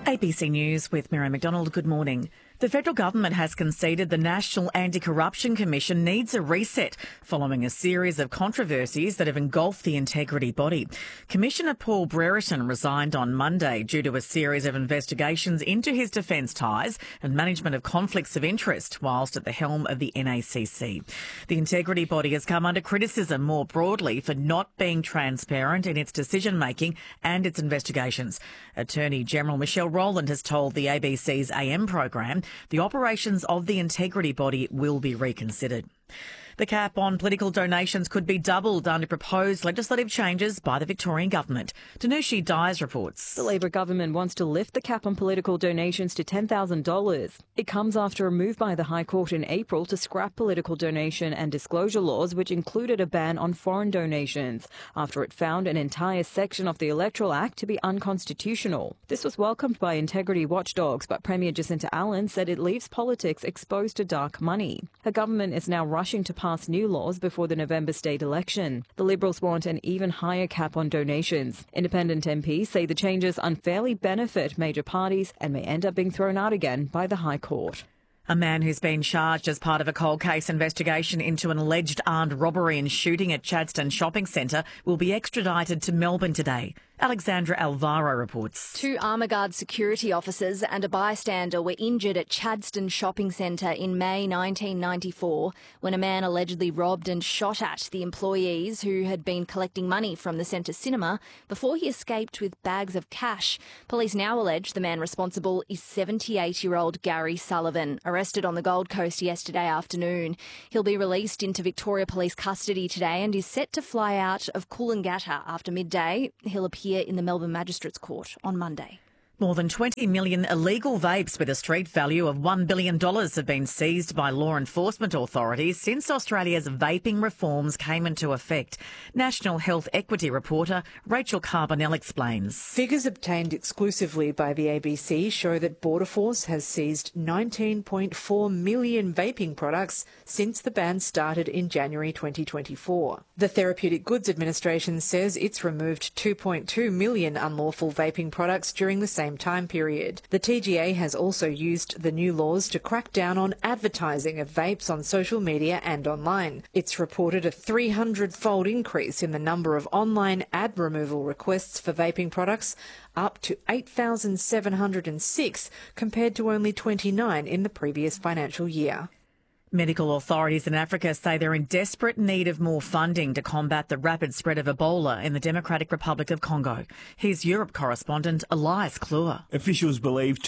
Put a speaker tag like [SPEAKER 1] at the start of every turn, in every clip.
[SPEAKER 1] ABC News with Miriam McDonald. Good morning. The federal government has conceded the National Anti-Corruption Commission needs a reset following a series of controversies that have engulfed the integrity body. Commissioner Paul Brereton resigned on Monday due to a series of investigations into his defence ties and management of conflicts of interest whilst at the helm of the NACC. The integrity body has come under criticism more broadly for not being transparent in its decision-making and its investigations. Attorney General Michelle Rowland has told the ABC's AM program the operations of the integrity body will be reconsidered. The cap on political donations could be doubled under proposed legislative changes by the Victorian government. Danushi Dyers reports.
[SPEAKER 2] The Labor government wants to lift the cap on political donations to $10,000. It comes after a move by the High Court in April to scrap political donation and disclosure laws, which included a ban on foreign donations, after it found an entire section of the Electoral Act to be unconstitutional. This was welcomed by integrity watchdogs, but Premier Jacinta Allen said it leaves politics exposed to dark money. Her government is now rushing to pass new laws before the November state election. The Liberals want an even higher cap on donations. Independent MPs say the changes unfairly benefit major parties and may end up being thrown out again by the High Court.
[SPEAKER 1] A man who's been charged as part of a cold case investigation into an alleged armed robbery and shooting at Chadstone Shopping Centre will be extradited to Melbourne today. Alexandra Alvaro reports.
[SPEAKER 3] 2 Armour Guard security officers and a bystander were injured at Chadstone Shopping Centre in May 1994 when a man allegedly robbed and shot at the employees who had been collecting money from the centre cinema before he escaped with bags of cash. Police now allege the man responsible is 78-year-old Gary Sullivan, arrested on the Gold Coast yesterday afternoon. He'll be released into Victoria Police custody today and is set to fly out of Coolangatta after midday. He'll appear in the Melbourne Magistrates Court on Monday.
[SPEAKER 1] More than 20 million illegal vapes with a street value of $1 billion have been seized by law enforcement authorities since Australia's vaping reforms came into effect. National Health Equity reporter Rachel Carbonell explains.
[SPEAKER 4] Figures obtained exclusively by the ABC show that Border Force has seized 19.4 million vaping products since the ban started in January 2024. The Therapeutic Goods Administration says it's removed 2.2 million unlawful vaping products during the same time period. The TGA has also used the new laws to crack down on advertising of vapes on social media and online. It's reported a 300-fold increase in the number of online ad removal requests for vaping products, up to 8,706 compared to only 29 in the previous financial year.
[SPEAKER 1] Medical authorities in Africa say they're in desperate need of more funding to combat the rapid spread of Ebola in the Democratic Republic of Congo. Here's Europe correspondent Elias Kluwer.
[SPEAKER 5] Officials believe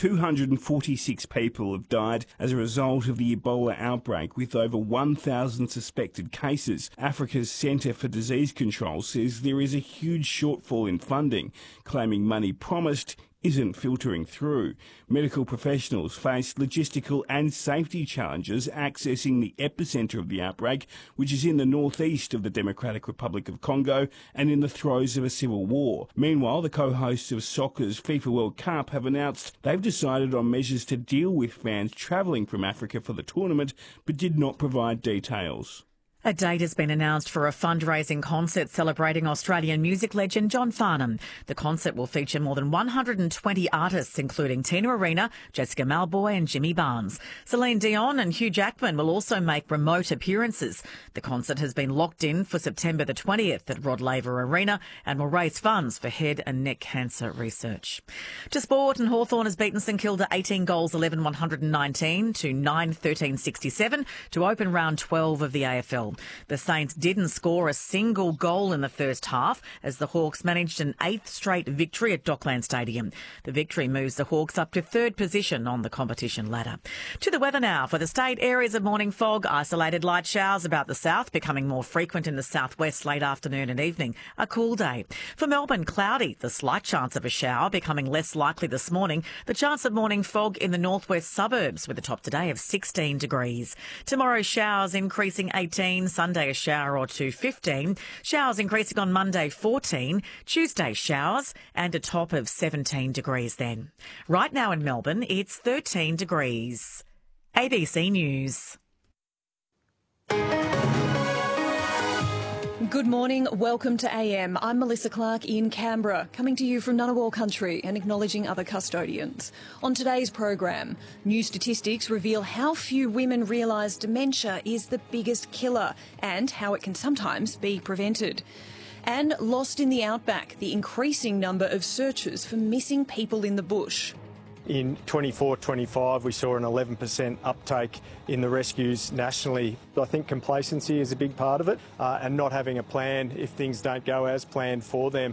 [SPEAKER 5] 246 people have died as a result of the Ebola outbreak, with over 1,000 suspected cases. Africa's Centre for Disease Control says there is a huge shortfall in funding, claiming money promised isn't filtering through. Medical professionals face logistical and safety challenges accessing the epicentre of the outbreak, which is in the northeast of the Democratic Republic of Congo and in the throes of a civil war. Meanwhile, the co-hosts of soccer's FIFA World Cup have announced they've decided on measures to deal with fans travelling from Africa for the tournament, but did not provide details.
[SPEAKER 1] A date has been announced for a fundraising concert celebrating Australian music legend John Farnham. The concert will feature more than 120 artists, including Tina Arena, Jessica Malboy and Jimmy Barnes. Celine Dion and Hugh Jackman will also make remote appearances. The concert has been locked in for September the 20th at Rod Laver Arena and will raise funds for head and neck cancer research. To sport, and Hawthorn has beaten St Kilda 18 goals 11-119 to 9-13-67 to open round 12 of the AFL. The Saints didn't score a single goal in the first half as the Hawks managed an 8th straight victory at Dockland Stadium. The victory moves the Hawks up to 3rd position on the competition ladder. To the weather now. For the state, areas of morning fog, isolated light showers about the south, becoming more frequent in the southwest late afternoon and evening. A cool day. For Melbourne, cloudy. The slight chance of a shower becoming less likely this morning. The chance of morning fog in the northwest suburbs with a top today of 16 degrees. Tomorrow, showers increasing 18. Sunday, a shower or two, 15. Showers increasing on Monday, 14. Tuesday, showers and a top of 17 degrees then. Right now in Melbourne, it's 13 degrees. ABC News.
[SPEAKER 6] Good morning, welcome to AM. I'm Melissa Clark in Canberra, coming to you from Ngunnawal country and acknowledging other custodians. On today's program, new statistics reveal how few women realise dementia is the biggest killer and how it can sometimes be prevented. And lost in the outback, the increasing number of searches for missing people in the bush.
[SPEAKER 7] In 24-25, we saw an 11% uptake in the rescues nationally. I think complacency is a big part of it, and not having a plan if things don't go as planned for them.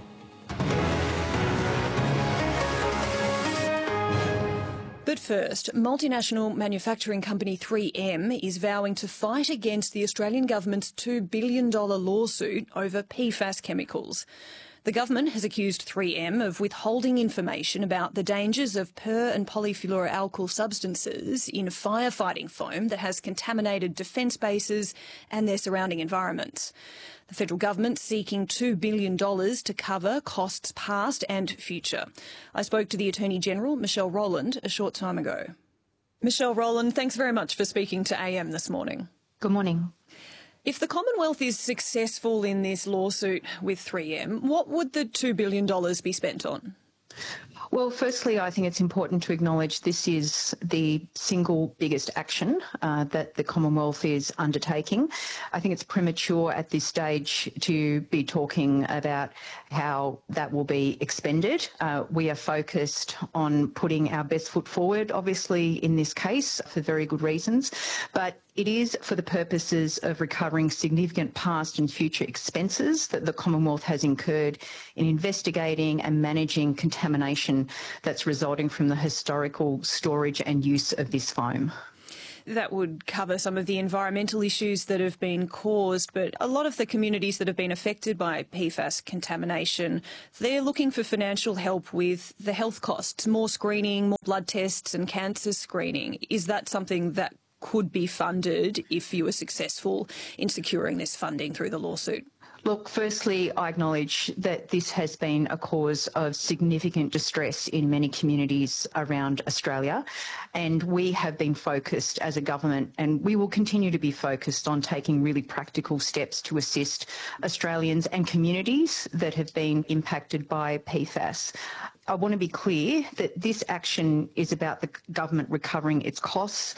[SPEAKER 6] But first, multinational manufacturing company 3M is vowing to fight against the Australian government's $2 billion lawsuit over PFAS chemicals. The government has accused 3M of withholding information about the dangers of per- and polyfluoroalkyl substances in firefighting foam that has contaminated defence bases and their surrounding environments. The federal government seeking $2 billion to cover costs past and future. I spoke to the Attorney-General, Michelle Rowland, a short time ago. Michelle Rowland, thanks very much for speaking to AM this morning.
[SPEAKER 8] Good morning.
[SPEAKER 6] If the Commonwealth is successful in this lawsuit with 3M, what would the $2 billion be spent on?
[SPEAKER 8] Well, firstly, I think it's important to acknowledge this is the single biggest action that the Commonwealth is undertaking. I think it's premature at this stage to be talking about how that will be expended. We are focused on putting our best foot forward, obviously, in this case, for very good reasons, but it is for the purposes of recovering significant past and future expenses that the Commonwealth has incurred in investigating and managing contamination that's resulting from the historical storage and use of this foam.
[SPEAKER 6] That would cover some of the environmental issues that have been caused, but a lot of the communities that have been affected by PFAS contamination, they're looking for financial help with the health costs, more screening, more blood tests and cancer screening. Is that something that could be funded if you were successful in securing this funding through the lawsuit?
[SPEAKER 8] Look, firstly, I acknowledge that this has been a cause of significant distress in many communities around Australia, and we have been focused as a government, and we will continue to be focused on taking really practical steps to assist Australians and communities that have been impacted by PFAS. I want to be clear that this action is about the government recovering its costs.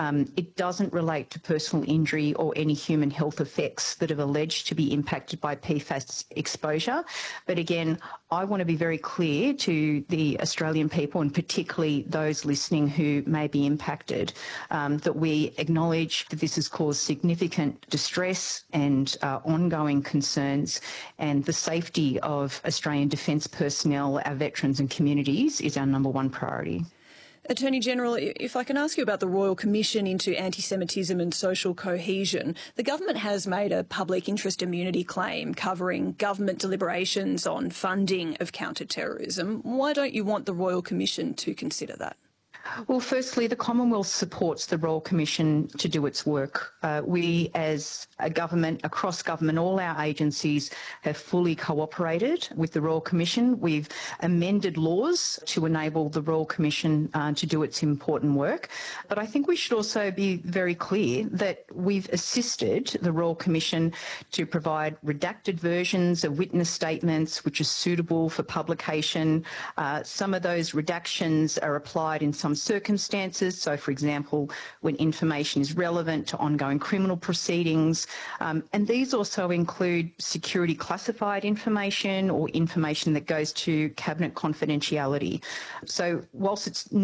[SPEAKER 8] It doesn't relate to personal injury or any human health effects that are alleged to be impacted by PFAS exposure. But again, I want to be very clear to the Australian people, and particularly those listening who may be impacted, that we acknowledge that this has caused significant distress and ongoing concerns, and the safety of Australian defence personnel, our veterans and communities is our number one priority.
[SPEAKER 6] Attorney-General, if I can ask you about the Royal Commission into Anti-Semitism and Social Cohesion, the government has made a public interest immunity claim covering government deliberations on funding of counter-terrorism. Why don't you want the Royal Commission to consider that?
[SPEAKER 8] Well, firstly, the Commonwealth supports the Royal Commission to do its work. We, as a government, across government, all our agencies have fully cooperated with the Royal Commission. We've amended laws to enable the Royal Commission to do its important work. But I think we should also be very clear that we've assisted the Royal Commission to provide redacted versions of witness statements which are suitable for publication. Some of those redactions are applied in some circumstances. So, for example, when information is relevant to ongoing criminal proceedings. And these also include security classified information or information that goes to cabinet confidentiality. So whilst it's